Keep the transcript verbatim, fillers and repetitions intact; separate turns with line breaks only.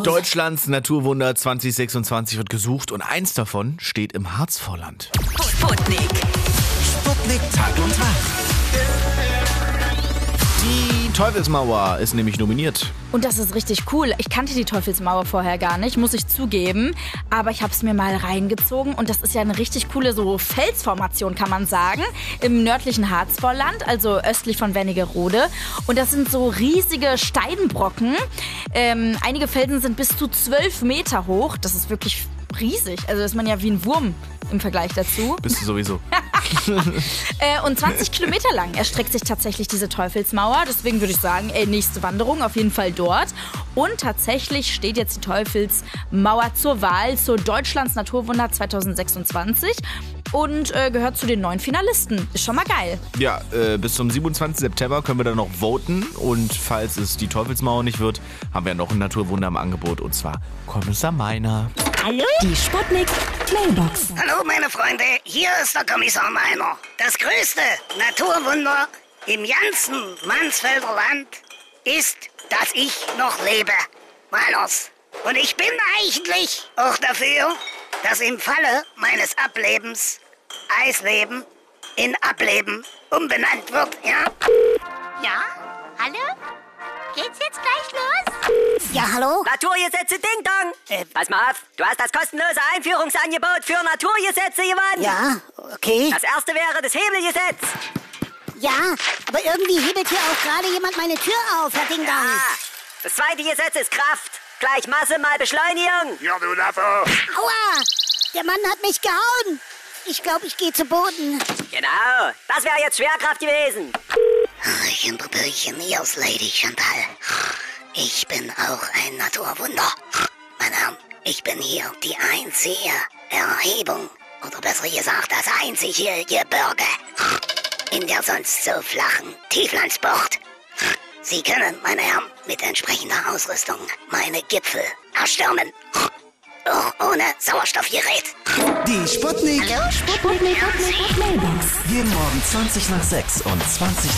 Deutschlands Naturwunder zwanzig sechsundzwanzig wird gesucht und eins davon steht im Harzvorland.
Sputnik.
Sputnik Tag und Nacht.
Die Teufelsmauer ist nämlich nominiert.
Und das ist richtig cool. Ich kannte die Teufelsmauer vorher gar nicht, muss ich zugeben. Aber ich habe es mir mal reingezogen und das ist ja eine richtig coole so Felsformation, kann man sagen. Im nördlichen Harzvorland, also östlich von Wernigerode. Und das sind so riesige Steinbrocken. Ähm, einige Felsen sind bis zu zwölf Meter hoch. Das ist wirklich riesig. Also ist man ja wie ein Wurm im Vergleich dazu.
Bist du sowieso.
äh, und zwanzig Kilometer lang erstreckt sich tatsächlich diese Teufelsmauer. Deswegen würde ich sagen, ey, nächste Wanderung auf jeden Fall dort. Und tatsächlich steht jetzt die Teufelsmauer zur Wahl zur Deutschlands Naturwunder zwanzig sechsundzwanzig und äh, gehört zu den neun Finalisten. Ist schon mal geil.
Ja, äh, bis zum siebenundzwanzigsten September können wir dann noch voten. Und falls es die Teufelsmauer nicht wird, haben wir noch ein Naturwunder im Angebot. Und zwar Kommissar Meiner.
Hallo? Die Sputnik Mailbox.
Hallo meine Freunde, hier ist der Kommissar Meiner. Das größte Naturwunder im ganzen Mansfelder Land ist, dass ich noch lebe. Meiners. Und ich bin eigentlich auch dafür, dass im Falle meines Ablebens Eisleben in Ableben umbenannt wird, ja?
Ja? Hallo? Geht's jetzt gleich los?
Ja, hallo?
Naturgesetze Ding Dong!
Äh,
Pass mal auf, du hast das kostenlose Einführungsangebot für Naturgesetze gewonnen!
Ja, okay.
Das erste wäre das Hebelgesetz.
Ja, aber irgendwie hebelt hier auch gerade jemand meine Tür auf, Herr Ding Dong.
Ah, das zweite Gesetz ist Kraft. Gleich Masse mal Beschleunigung.
Ja, du Laffe.
Aua, der Mann hat mich gehauen. Ich glaube, ich gehe zu Boden.
Genau, das wäre jetzt Schwerkraft gewesen.
Ich unterbreche Niers Lady Chantal. Ich bin auch ein Naturwunder. Meine Herren, ich bin hier die einzige Erhebung, oder besser gesagt, das einzige Gebirge in der sonst so flachen Tieflandsbucht. Sie können, meine Herren, mit entsprechender Ausrüstung meine Gipfel erstürmen. Auch ohne Sauerstoffgerät.
Die Sputnik.
Hallo? Sputnik Mailbox.
Jeden Morgen zwanzig nach sechs und zwanzig